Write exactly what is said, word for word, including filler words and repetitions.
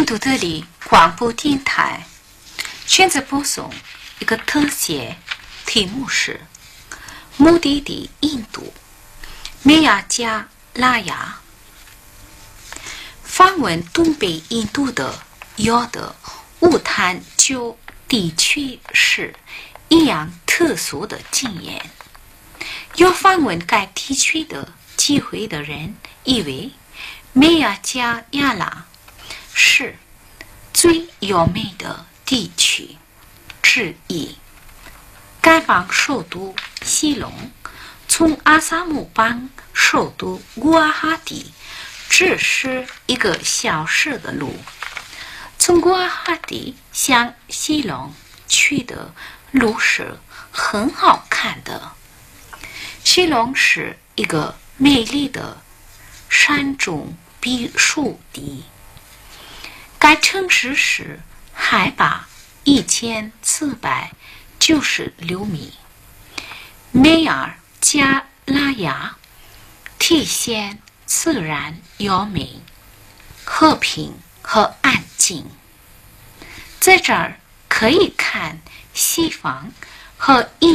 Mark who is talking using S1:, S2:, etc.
S1: 度德里广播电台选择播送一个特写，题目是目的地印度梅亚加拉雅。访问东北印度的有的乌坦州地区是一样特殊的经验。有访问该地区的机会的人以为梅亚加亚拉是最优美的地区之一。该邦首都西隆从阿萨姆邦首都古瓦哈蒂只是一个小时的路。从古瓦哈蒂向西隆去的路是很好看的。西隆是一个美丽的山中避暑地。该城市是海拔一千四百九十六米。梅尔加拉雅体现自然优美、和平和安静。在这儿可以看西方和